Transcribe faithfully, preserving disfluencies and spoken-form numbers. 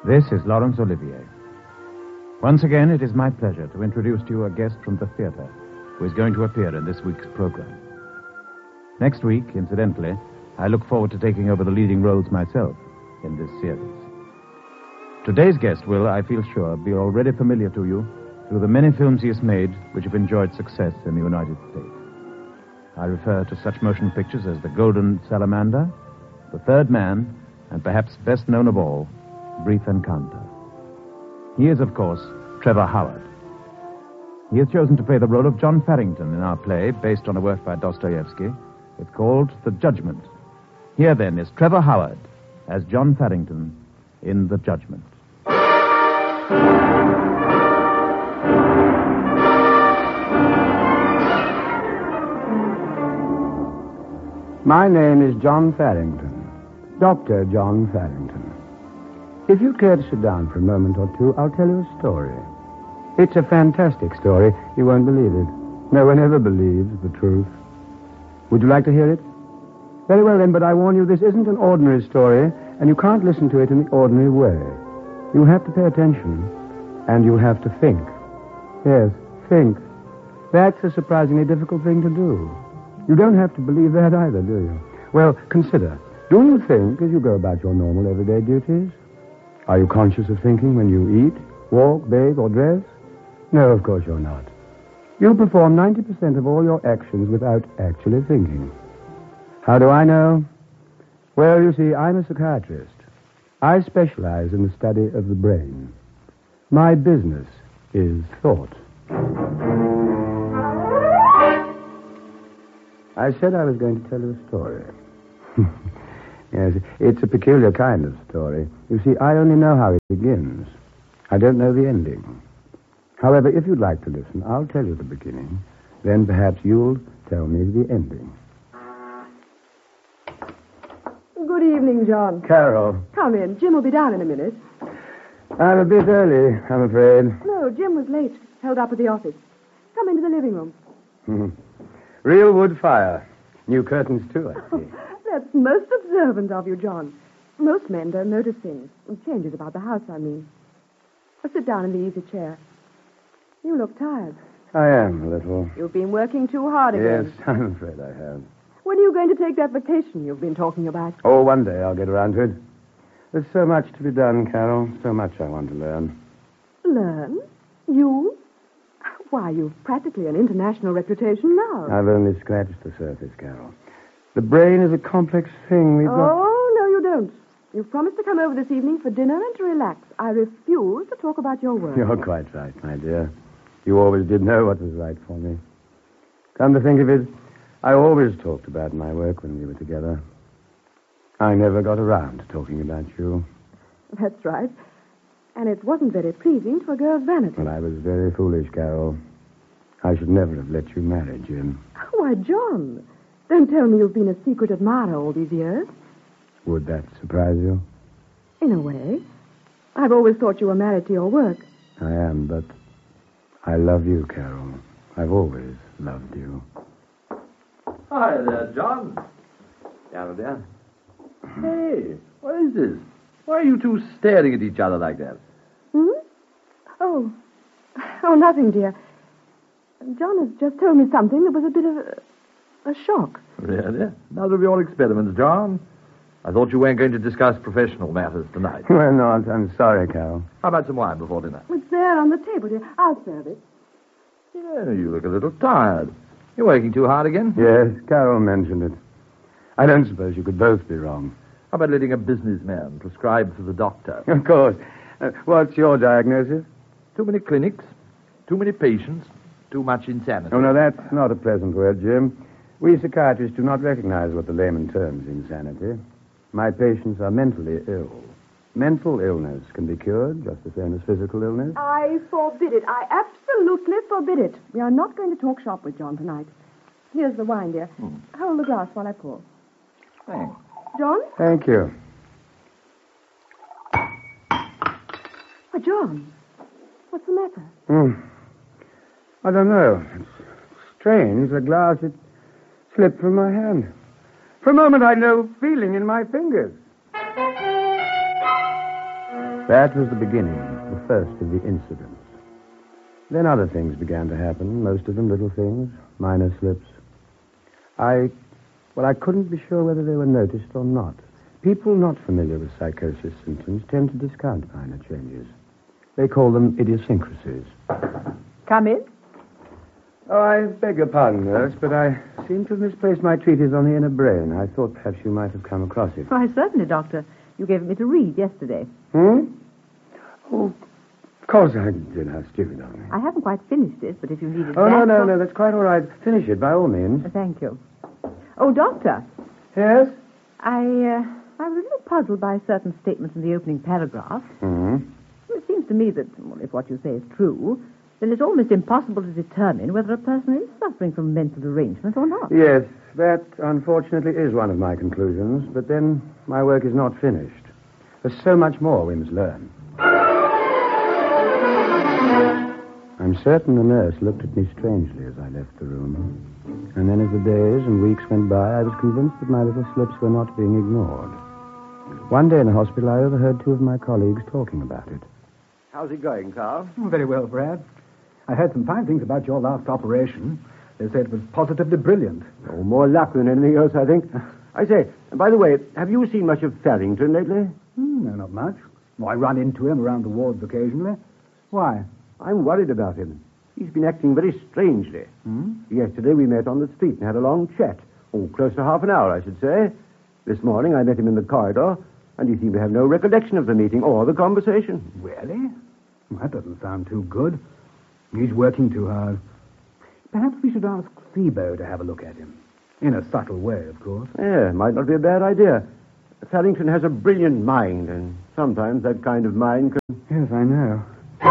This is Laurence Olivier. Once again, it is my pleasure to introduce to you a guest from the theater who is going to appear in this week's program. Next week, incidentally, I look forward to taking over the leading roles myself in this series. Today's guest will, I feel sure, be already familiar to you through the many films he has made which have enjoyed success in the United States. I refer to such motion pictures as The Golden Salamander, The Third Man, and perhaps best known of all, Brief Encounter. He is, of course, Trevor Howard. He has chosen to play the role of John Farrington in our play, based on a work by Dostoevsky. It's called The Judgment. Here, then, is Trevor Howard as John Farrington in The Judgment. My name is John Farrington, Doctor John Farrington. If you'd care to sit down for a moment or two, I'll tell you a story. It's a fantastic story. You won't believe it. No one ever believes the truth. Would you like to hear it? Very well, then, but I warn you, this isn't an ordinary story, and you can't listen to it in the ordinary way. You'll have to pay attention, and you'll have to think. Yes, think. That's a surprisingly difficult thing to do. You don't have to believe that either, do you? Well, consider. Do you think as you go about your normal everyday duties? Are you conscious of thinking when you eat, walk, bathe, or dress? No, of course you're not. You perform ninety percent of all your actions without actually thinking. How do I know? Well, you see, I'm a psychiatrist. I specialize in the study of the brain. My business is thought. I said I was going to tell you a story. Yes, it's a peculiar kind of story. You see, I only know how it begins. I don't know the ending. However, if you'd like to listen, I'll tell you the beginning. Then perhaps you'll tell me the ending. Good evening, John. Carol. Come in. Jim will be down in a minute. I'm a bit early, I'm afraid. No, Jim was late. Held up at the office. Come into the living room. Hmm. Real wood fire. New curtains, too, I see. That's most observant of you, John. Most men don't notice things. Changes about the house, I mean. Sit down in the easy chair. You look tired. I am, a little. You've been working too hard again. Yes, I'm afraid I have. When are you going to take that vacation you've been talking about? Oh, one day I'll get around to it. There's so much to be done, Carol. So much I want to learn. Learn? You? Why, you've practically an international reputation now. I've only scratched the surface, Carol. The brain is a complex thing. We've got... Oh, no, you don't. You've promised to come over this evening for dinner and to relax. I refuse to talk about your work. You're quite right, my dear. You always did know what was right for me. Come to think of it, I always talked about my work when we were together. I never got around to talking about you. That's right. And it wasn't very pleasing to a girl's vanity. Well, I was very foolish, Carol. I should never have let you marry Jim. Why, John, don't tell me you've been a secret admirer all these years. Would that surprise you? In a way. I've always thought you were married to your work. I am, but I love you, Carol. I've always loved you. Hi there, John. Down there. Hey, what is this? Why are you two staring at each other like that? Hmm? Oh. Oh, nothing, dear. John has just told me something that was a bit of a, a shock. Really? Another of your experiments, John? I thought you weren't going to discuss professional matters tonight. Well, no, I'm, I'm sorry, Carol. How about some wine before dinner? It's there on the table, dear. I'll serve it. Yeah, you look a little tired. You're working too hard again? Yes, Carol mentioned it. I don't suppose you could both be wrong. How about letting a businessman prescribe for the doctor? Of course. Uh, what's your diagnosis? Too many clinics, too many patients, too much insanity. Oh, no, that's not a pleasant word, Jim. We psychiatrists do not recognize what the layman terms insanity. My patients are mentally ill. Mental illness can be cured just the same as physical illness. I forbid it. I absolutely forbid it. We are not going to talk shop with John tonight. Here's the wine, dear. Hmm. Hold the glass while I pour. Thanks. John? Thank you. Oh, John, what's the matter? Hmm. I don't know. It's strange. The glass, it slipped from my hand. For a moment, I had no feeling in my fingers. That was the beginning, the first of the incidents. Then other things began to happen, most of them little things, minor slips. I, well, I couldn't be sure whether they were noticed or not. People not familiar with psychosis symptoms tend to discount minor changes. They call them idiosyncrasies. Come in. Oh, I beg your pardon, nurse, but I seem to have misplaced my treatise on the inner brain. I thought perhaps you might have come across it. Why, certainly, Doctor. You gave it me to read yesterday. Hmm? Oh, of course I did. How stupid of me. I haven't quite finished it, but if you need it Oh, back... no, no, for- no, that's quite all right. Finish it, by all means. Uh, Thank you. Oh, Doctor, Yes? I, uh, I was a little puzzled by certain statements in the opening paragraph. Hmm. It seems to me that, well, if what you say is true, then it's almost impossible to determine whether a person is suffering from mental derangement or not. Yes, that unfortunately is one of my conclusions, but then my work is not finished. There's so much more we must learn. I'm certain the nurse looked at me strangely as I left the room. And then as the days and weeks went by, I was convinced that my little slips were not being ignored. One day in the hospital, I overheard two of my colleagues talking about it. How's it going, Carl? Oh, very well, Brad. I heard some fine things about your last operation. They said it was positively brilliant. Oh, more luck than anything else, I think. I say, by the way, have you seen much of Farrington lately? Hmm, no, not much. Well, I run into him around the wards occasionally. Why? I'm worried about him. He's been acting very strangely. Hmm? Yesterday we met on the street and had a long chat. Oh, close to half an hour, I should say. This morning I met him in the corridor, and he seemed to have no recollection of the meeting or the conversation. Really? Well, that doesn't sound too good. He's working too hard. Perhaps we should ask Thebo to have a look at him. In a subtle way, of course. Yeah, might not be a bad idea. Farrington has a brilliant mind, and sometimes that kind of mind can... Yes, I know.